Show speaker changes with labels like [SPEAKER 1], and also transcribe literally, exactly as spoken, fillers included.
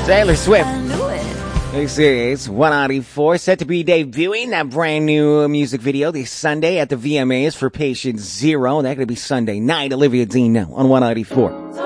[SPEAKER 1] Taylor Swift.
[SPEAKER 2] I knew it.
[SPEAKER 1] This is one ninety-four, set to be debuting that brand new music video this Sunday at the V M As for Patient Zero. That could be Sunday night. Olivia Dean now on one ninety-four.